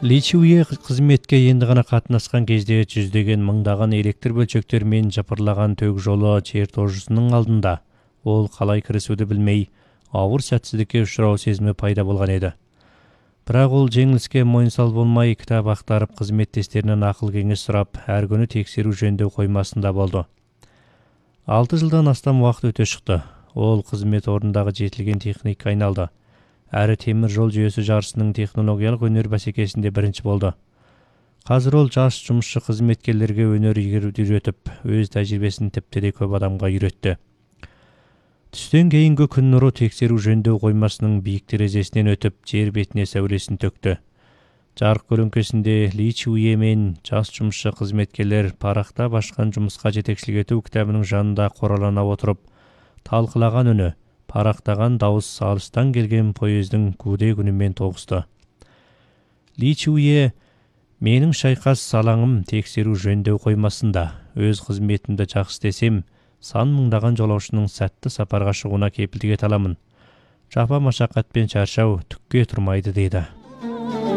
Ли Чуе қызметке енді ғана қатынасқан кезде жүздеген мыңдаған электр бөлшектермен жапырлаған төк жолы чертожысының алдында. Ол қалай кірісуді білмей, ауыр сәтсіздікке ұшырау сезімі пайда болған еді. Бірақ ол жеңіліске мойынсал болмай, кітап ақтарып, қызметтестерінен ақыл кеңес сұрап, әр күні тексеру жөндеу қоймасында болды. 6 жылдан астам уақыт өте шықты. Ол қызмет орнындағы жетілген техник айналды. Әрі темір жол жүйесі жарысының технологиялық өнер бәсекесінде бірінші болды. Қазір ол жас жұмысшы қызметкерлерге өнер игеруді үйретіп, өз тәжірибесін тіпті де көп адамға үйретті. Түстен кейінгі күн нұры тексеру жөндеу қоймасының биік терезесінен өтіп, жер бетіне сәулесін төкті. Жарық көлеңкесінде Ли Чуе мен жас жұмысшы қызметкерлер парақта ашқан жұмысқа жетекшілік ету кітабының жанында қоралана отырып, талқылаған үні, парақтаған дауыс алыстан келген поездың гуде күнімен тоғысты. Ли Чуе: менің шайқас алаңым тексеру жөндеу қоймасында. Өз қызметімді жақсы істесем, сан мыңдаған жолаушының сәтті сапарға шығуына кепілдік ете аламын. Жапа машақат пен шаршау түкке тұрмайды дейді.